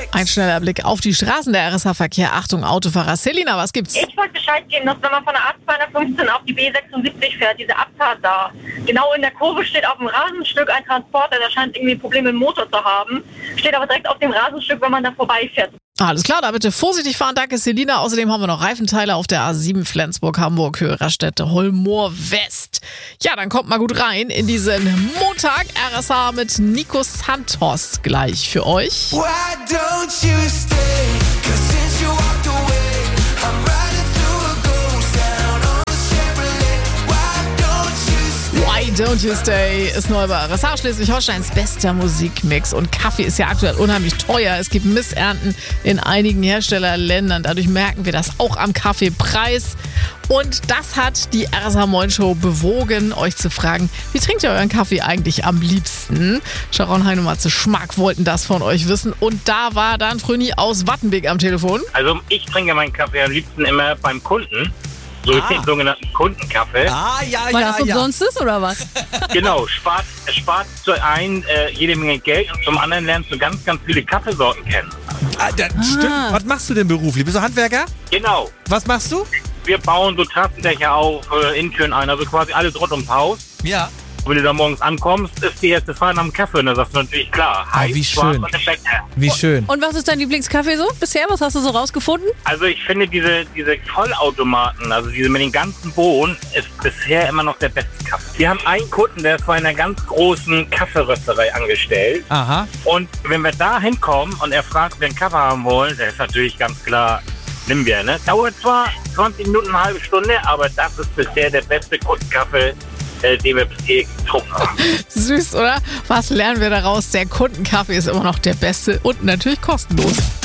Ein schneller Blick auf die Straßen der RSH-Verkehr. Achtung, Autofahrer. Selina, was gibt's? Ich wollte Bescheid geben, dass wenn man von der A215 auf die B76 fährt, diese Abfahrt da, genau in der Kurve steht auf dem Rasenstück ein Transporter, der scheint irgendwie Probleme im Motor zu haben. Steht aber direkt auf dem Rasenstück, wenn man da vorbeifährt. Alles klar, da bitte vorsichtig fahren. Danke, Selina. Außerdem haben wir noch Reifenteile auf der A7 Flensburg-Hamburg, Höhe Raststätte Holmoor-West. Ja, dann kommt mal gut rein in diesen Montag. RSH mit Nico Santos gleich für euch. Why don't you stay? 'Cause since you walked away, I'm riding through a ghost town on a Chevrolet. Why don't you stay? Why Don't You Stay ist neu bei RSH Schleswig-Holsteins bester Musikmix. Und Kaffee ist ja aktuell unheimlich teuer. Es gibt Missernten in einigen Herstellerländern. Dadurch merken wir das auch am Kaffeepreis. Und das hat die RSH Moin Show bewogen, euch zu fragen, wie trinkt ihr euren Kaffee eigentlich am liebsten? Sharon Heinemann zu Schmack wollten das von euch wissen. Und da war dann Fröni aus Wattenbeek am Telefon. Also ich trinke meinen Kaffee am liebsten immer beim Kunden. So den sogenannten Kundenkaffee. Weil das umsonst ist, oder was? Genau, spart zu einem jede Menge Geld und zum anderen lernst du ganz, ganz viele Kaffeesorten kennen. Stimmt. Was machst du denn beruflich? Bist du Handwerker? Genau. Was machst du? Wir bauen so Trassendächer auf, Innentüren ein, also quasi alles rund ums Haus. Ja. Wenn du da morgens ankommst, ist die erste Fahrt am Kaffee und dann sagst du natürlich klar, heiß, wie schwarz schön. und eine Bäcker. Wie schön. Und was ist dein Lieblingskaffee so bisher? Was hast du so rausgefunden? Also ich finde diese Vollautomaten, also diese mit den ganzen Bohnen, ist bisher immer noch der beste Kaffee. Wir haben einen Kunden, der ist vor einer ganz großen Kaffeerösterei angestellt. Aha. Und wenn wir da hinkommen und er fragt, ob wir einen Kaffee haben wollen, der ist natürlich ganz klar, nimm wir, ne? Dauert zwar 20 Minuten, eine halbe Stunde, aber das ist bisher der beste Kundenkaffee, den wir bisher getrunken haben. Süß, oder? Was lernen wir daraus? Der Kundenkaffee ist immer noch der beste und natürlich kostenlos.